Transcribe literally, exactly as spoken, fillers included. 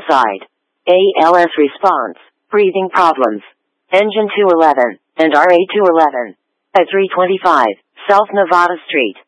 outside. A L S response, breathing problems. Engine two eleven, and R A two eleven. At three twenty-five, South Nevada Street.